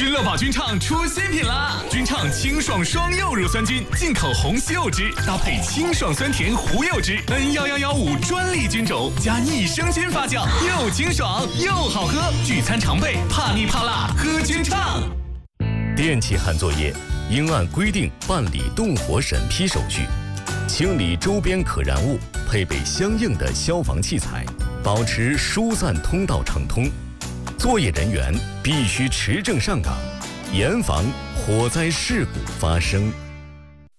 君乐宝君畅出新品啦！君畅清爽双柚乳酸菌，进口红西柚汁，搭配清爽酸甜胡柚汁，N11115专利菌种加益生菌发酵，又清爽又好喝。聚餐常备，怕腻怕辣，喝君畅。 电气焊作业应按规定办理动火审批手续，清理周边可燃物，配备相应的消防器材，保持疏散通道畅通。作业人员必须持证上岗，严防火灾事故发生。